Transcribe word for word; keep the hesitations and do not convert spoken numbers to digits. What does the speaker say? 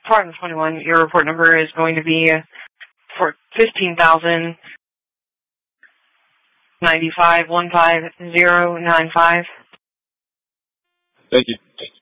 Apartment twenty-one, your report number is going to be for fifteen thousand ninety-five one five zero nine five. Thank you.